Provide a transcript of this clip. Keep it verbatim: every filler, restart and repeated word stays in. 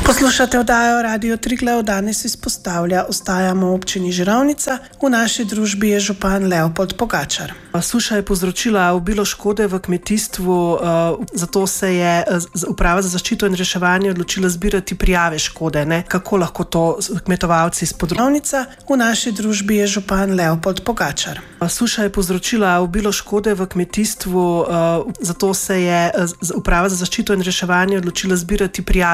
Poslušate oddajo Radio Triglav, danes izpostavlja ostajamo v občini Žirovnica. V naši družbi je župan Leopold Pogačar. Suša je povzročila obilo škode v kmetijstvu, zato se je Uprava za zaščito in reševanje odločila zbirati prijave škode. Ne? Kako lahko to kmetovalci iz področja? V naši družbi je župan Leopold Pogačar. Suša je povzročila obilo škode v kmetijstvu, zato se je Uprava za zaščito in reševanje odločila zbirati prijave